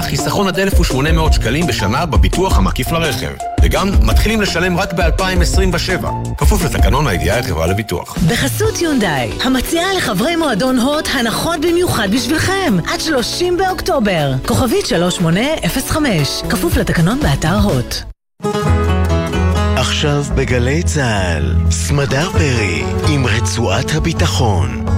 חיסכון עד 1,800 שקלים בשנה בביטוח המקיף לרכב. וגם מתחילים לשלם רק ב-2027. כפוף לתקנון הידיעה החברה לביטוח. בחסות יונדאי, המציעה לחברי מועדון הוט הנחות במיוחד בשבילכם. עד 30 באוקטובר. כוכבית 3805. כפוף לתקנון באתר הוט. עכשיו בגלי צהל, סמדר פרי עם רצועת הביטחון.